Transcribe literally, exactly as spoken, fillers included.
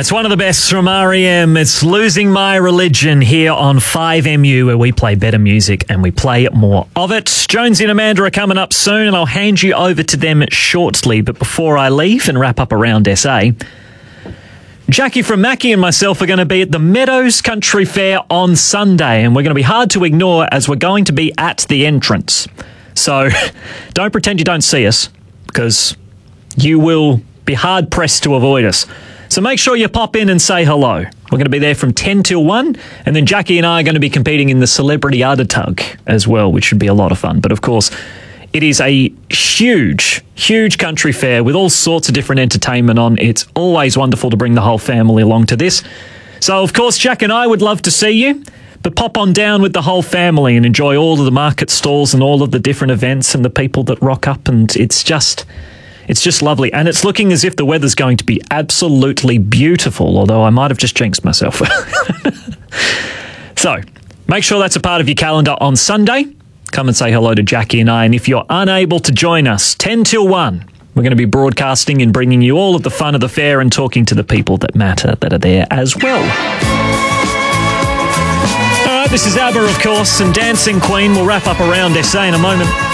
It's one of the best from R E M. It's Losing My Religion here on five M U, where we play better music and we play more of it. Jonesy and Amanda are coming up soon, and I'll hand you over to them shortly. But before I leave and wrap up around S A, Jackie from Mackie and myself are going to be at the Meadows Country Fair on Sunday, and we're going to be hard to ignore as we're going to be at the entrance. So don't pretend you don't see us, because you will be hard-pressed to avoid us. So make sure you pop in and say hello. We're going to be there from ten till one, and then Jackie and I are going to be competing in the Celebrity Udder Tug as well, which should be a lot of fun. But of course, it is a huge, huge country fair with all sorts of different entertainment on. It's always wonderful to bring the whole family along to this. So, of course, Jack and I would love to see you, but pop on down with the whole family and enjoy all of the market stalls and all of the different events and the people that rock up, and it's just... It's just lovely, and it's looking as if the weather's going to be absolutely beautiful, although I might have just jinxed myself. So, make sure that's a part of your calendar on Sunday. Come and say hello to Jackie and I, and if you're unable to join us, ten till one, we're going to be broadcasting and bringing you all of the fun of the fair and talking to the people that matter that are there as well. All right, this is ABBA, of course, and Dancing Queen. We'll wrap up around S A in a moment.